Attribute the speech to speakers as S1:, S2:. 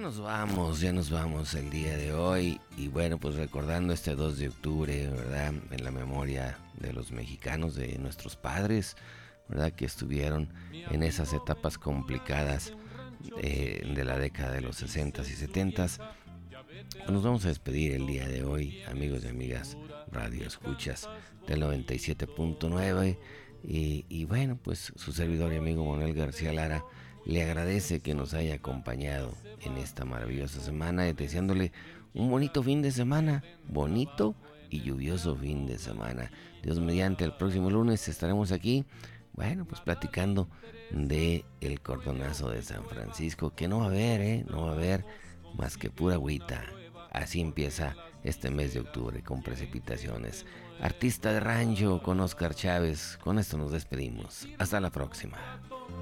S1: Ya nos vamos el día de hoy y bueno, pues recordando este 2 de octubre, ¿verdad? En la memoria de los mexicanos, de nuestros padres, ¿verdad? Que estuvieron en esas etapas complicadas de la década de los 60s y 70s. Pues nos vamos a despedir el día de hoy, amigos y amigas radio escuchas del 97.9 y bueno, pues su servidor y amigo Manuel García Lara le agradece que nos haya acompañado en esta maravillosa semana, deseándole un bonito fin de semana, bonito y lluvioso fin de semana. Dios mediante, el próximo lunes estaremos aquí, bueno, pues platicando de el cordonazo de San Francisco, que no va a haber, no va a haber más que pura agüita. Así empieza este mes de octubre con precipitaciones. Artista de rancho con Oscar Chávez. Con esto nos despedimos. Hasta la próxima.